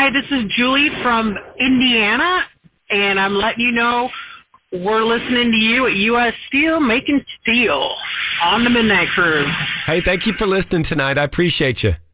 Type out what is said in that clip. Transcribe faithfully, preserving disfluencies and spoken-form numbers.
Hi, this is Julie from Indiana, and I'm letting you know we're listening to you at U S Steel, making steel on the Midnight Cruise. Hey, thank you for listening tonight. I appreciate you.